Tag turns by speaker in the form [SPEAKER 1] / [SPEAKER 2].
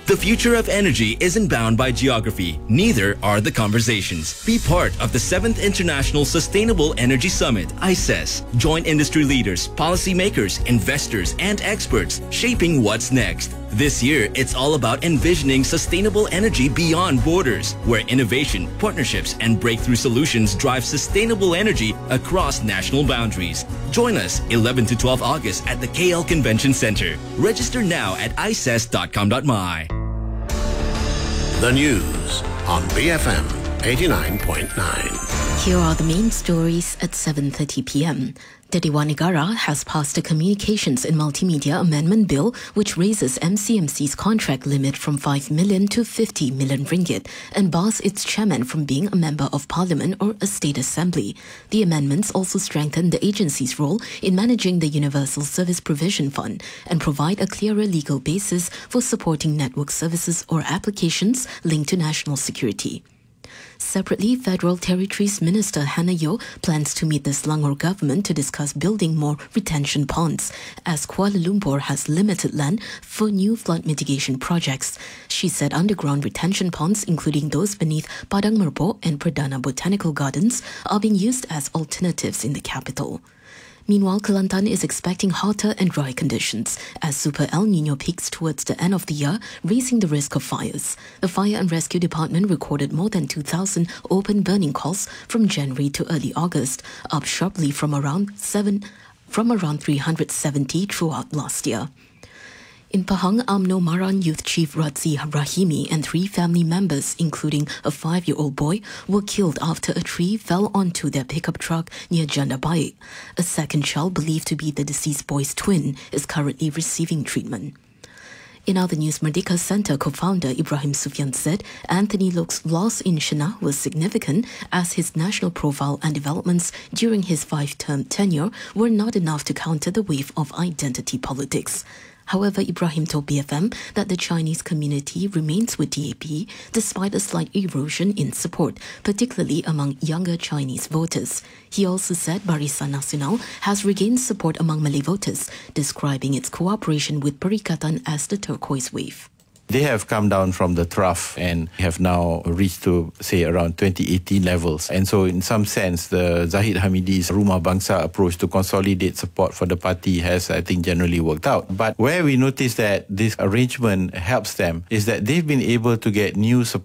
[SPEAKER 1] The future of energy isn't bound by geography, neither are the conversations. Be part of the 7th International Sustainable Energy Summit, ICES. Join industry leaders, policymakers, investors, and experts shaping what's next. This year, it's all about envisioning sustainable energy beyond borders, where innovation, partnerships, and breakthrough solutions drive sustainable energy across national boundaries. Join us 11 to 12 August at the KL Convention Center. Register now at ices.com.my.
[SPEAKER 2] The news on BFM 89.9.
[SPEAKER 3] Here are the main stories at 7:30 p.m. The Dewan Negara has passed a Communications and Multimedia Amendment Bill which raises MCMC's contract limit from 5 million to 50 million ringgit and bars its chairman from being a member of parliament or a state assembly. The amendments also strengthen the agency's role in managing the Universal Service Provision Fund and provide a clearer legal basis for supporting network services or applications linked to national security. Separately, Federal Territories Minister Hannah Yeoh plans to meet the Selangor government to discuss building more retention ponds, as Kuala Lumpur has limited land for new flood mitigation projects. She said underground retention ponds, including those beneath Padang Merbok and Perdana Botanical Gardens, are being used as alternatives in the capital. Meanwhile, Kelantan is expecting hotter and dry conditions as Super El Niño peaks towards the end of the year, raising the risk of fires. The Fire and Rescue Department recorded more than 2,000 open burning calls from January to early August, up sharply from around 370 throughout last year. In Pahang, UMNO Maran Youth Chief Radzi Rahimi and 3 family members, including a 5-year-old boy, were killed after a tree fell onto their pickup truck near Janda Baik. A second child, believed to be the deceased boy's twin, is currently receiving treatment. In other news, Merdeka Center co-founder Ibrahim Sufyan said Anthony Lok's loss in Shenah was significant as his national profile and developments during his 5-term tenure were not enough to counter the wave of identity politics. However, Ibrahim told BFM that the Chinese community remains with DAP despite a slight erosion in support, particularly among younger Chinese voters. He also said Barisan Nasional has regained support among Malay voters, describing its cooperation with Perikatan as the turquoise wave.
[SPEAKER 4] They have come down from the trough and have now reached to, say, around 2018 levels. And so in some sense, the Zahid Hamidi's Rumah Bangsa approach to consolidate support for the party has, I think, generally worked out. But where we notice that this arrangement helps them is that they've been able to get new support